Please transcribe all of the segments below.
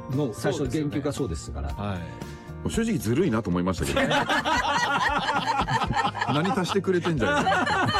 の最初の原曲がそうですから。 正直ずるいなと思いましたけどね。何足してくれてんじゃん。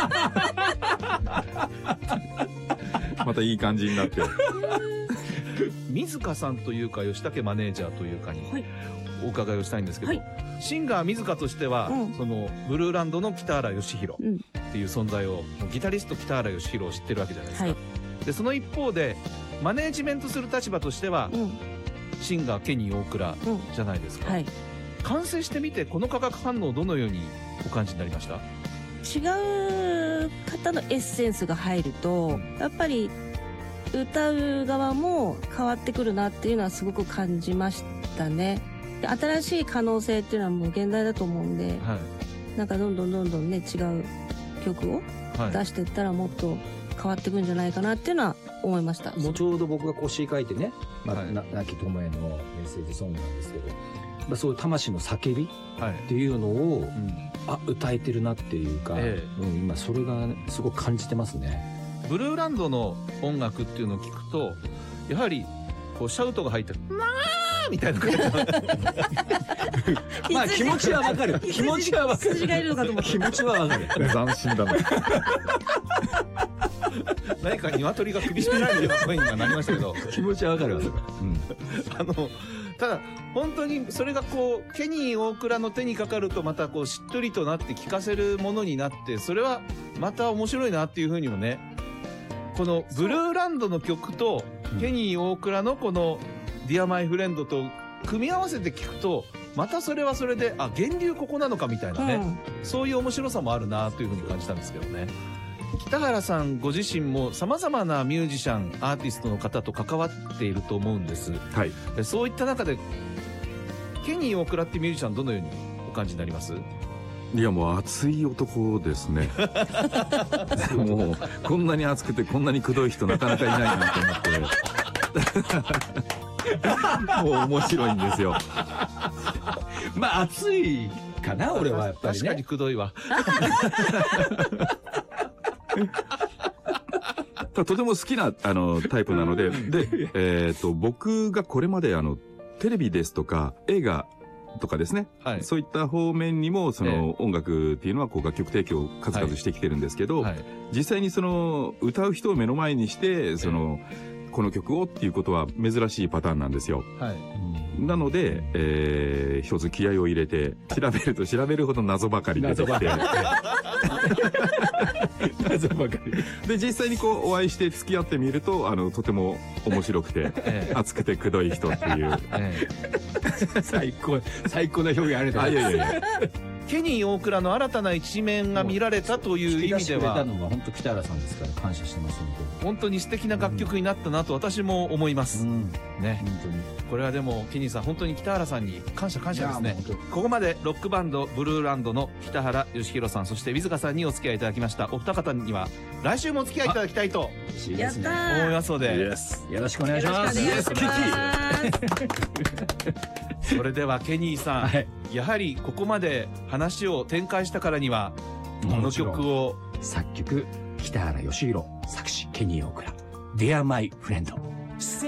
またいい感じになって。 水香さんというか吉武マネージャーというかにお伺いをしたいんですけど、シンガー水香としては、そのブルーランドの北原義弘っていう存在を、ギタリスト北原義弘を知ってるわけじゃないですか。でその一方でマネージメントする立場としては、シンガーケニー大倉じゃないですか。完成してみてこの化学反応をどのようにお感じになりました？ 違う方のエッセンスが入ると、やっぱり歌う側も変わってくるなっていうのはすごく感じましたね。新しい可能性っていうのはもう現代だと思うんで、なんかどんどんね違う曲を出していったらもっと変わってくるんじゃないかなっていうのは思いました。 もうちょうど僕がこう詩書いてね、亡き友へのメッセージソングなんですけど、そういう魂の叫びっていうのを、歌えてるなっていうか、今それがすごく感じてますね。 ブルーランドの音楽っていうのを聞くと、やはりこうシャウトが入って「まあ!」みたいな感じ。 まあ気持ちはわかる。気持ちはわかる。 筋がいるのかと思った。 気持ちはわかる。 斬新だな。 何か鶏が首絞められるような声にはなりましたけど、 気持ちはわかるわ。 ただ本当にそれがこうケニー大倉の手にかかるとまたこうしっとりとなって聴かせるものになって、それはまた面白いなっていうふうにもね、このブルーランドの曲とケニー大倉のこのディアマイフレンドと組み合わせて聴くと、またそれはそれで源流ここなのかみたいなね、そういう面白さもあるなというふうに感じたんですけどね。北原さんご自身も様々なミュージシャンアーティストの方と関わっていると思うんです。そういった中でケニー大倉ってミュージシャンどのようにお感じになります？ いやもう熱い男ですね。もうこんなに熱くてこんなにくどい人なかなかいないなと思ってもう面白いんですよ。 まあ熱いかな、俺はやっぱりね。 確かにくどいわ。 とても好きなタイプなので、僕がこれまでテレビですとか映画とかですね、そういった方面にもその音楽っていうのはこう楽曲提供を数々してきてるんですけど、実際にその歌う人を目の前にしてこの曲をっていうことは珍しいパターンなんですよ。なので、一つ気合を入れて調べると調べるほど謎ばかり出てきて謎ばかりで実際にこうお会いして付き合ってみるととても面白くて熱くてくどい人っていう、 最高な表現ありがとうございます。 ケニー大倉の新たな一面が見られたという意味では、 本当北原さんですから感謝してます。 本当に素敵な楽曲になったなと私も思います。ね。これはでもケニーさん本当に北原さんに感謝ですね。ここまでロックバンドブルーランドの北原義弘さん、そして水香さんにお付き合いいただきました。お二方には来週もお付き合いいただきたいと思いますので、 よろしくお願いします。 それではケニーさん、やはりここまで話を展開したからにはこの曲を。 作曲北原義弘、作詞ケニー大倉、 Dear My Friend。